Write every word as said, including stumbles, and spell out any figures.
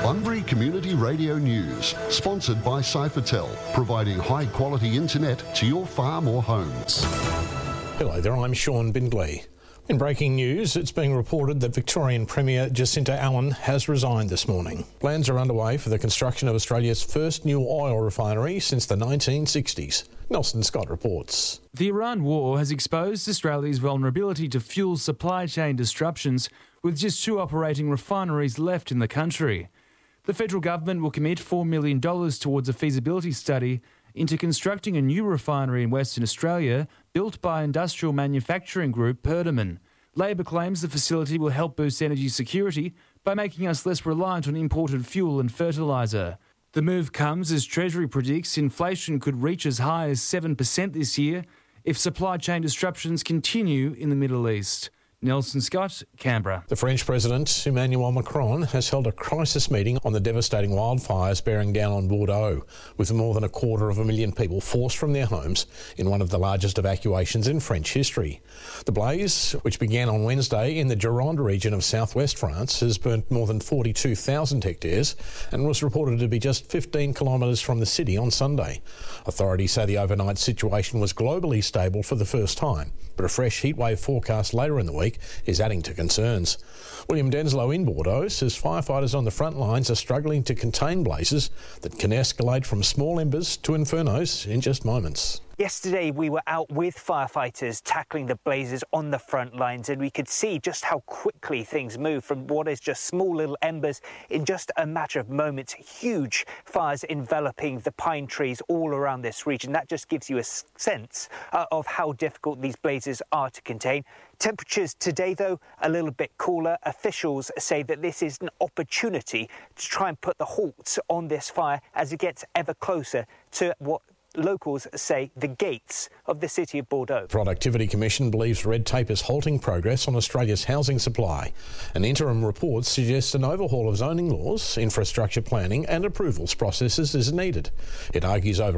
Bunbury Community Radio News, sponsored by Cyphertel, providing high-quality internet to your farm or homes. Hello there, I'm Sean Bindley. In breaking news, it's being reported that Victorian Premier Jacinta Allan has resigned this morning. Plans are underway for the construction of Australia's first new oil refinery since the nineteen sixties. Nelson Scott reports. The Iran war has exposed Australia's vulnerability to fuel supply chain disruptions, with just two operating refineries left in the country. The federal government will commit four million dollars towards a feasibility study into constructing a new refinery in Western Australia built by industrial manufacturing group Perdaman. Labor claims the facility will help boost energy security by making us less reliant on imported fuel and fertiliser. The move comes as Treasury predicts inflation could reach as high as seven percent this year if supply chain disruptions continue in the Middle East. Nelson Scott, Canberra. The French President, Emmanuel Macron, has held a crisis meeting on the devastating wildfires bearing down on Bordeaux, with more than a quarter of a million people forced from their homes in one of the largest evacuations in French history. The blaze, which began on Wednesday in the Gironde region of southwest France, has burnt more than forty-two thousand hectares and was reported to be just fifteen kilometres from the city on Sunday. Authorities say the overnight situation was globally stable for the first time, but a fresh heatwave forecast later in the week is adding to concerns. William Denslow in Bordeaux says firefighters on the front lines are struggling to contain blazes that can escalate from small embers to infernos in just moments. Yesterday, we were out with firefighters tackling the blazes on the front lines, and we could see just how quickly things move from what is just small little embers in just a matter of moments. Huge fires enveloping the pine trees all around this region. That just gives you a sense uh, of how difficult these blazes are to contain. Temperatures today, though, a little bit cooler. Officials say that this is an opportunity to try and put the halt on this fire as it gets ever closer to what locals say the gates of the city of Bordeaux. The Productivity Commission believes red tape is halting progress on Australia's housing supply. An interim report suggests an overhaul of zoning laws, infrastructure planning and approvals processes is needed. It argues over